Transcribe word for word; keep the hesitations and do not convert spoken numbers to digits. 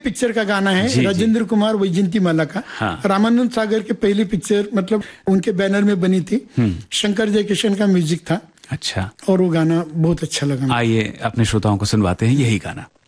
Picture का गाना है, राजेंद्र कुमार वैजयंती माला का। हाँ। रामानंद सागर की पहली पिक्चर, मतलब उनके बैनर में बनी थी। शंकर जयकिशन का म्यूजिक था। अच्छा। और वो गाना बहुत अच्छा लगा। आइए अपने श्रोताओं को सुनवाते हैं यही गाना।